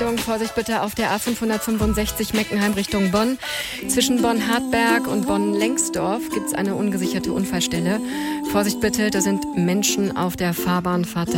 Achtung, Vorsicht bitte auf der A565 Meckenheim Richtung Bonn. Zwischen Bonn-Hartberg und Bonn-Lengsdorf gibt es eine ungesicherte Unfallstelle. Vorsicht bitte, da sind Menschen auf der Fahrbahnfahrt.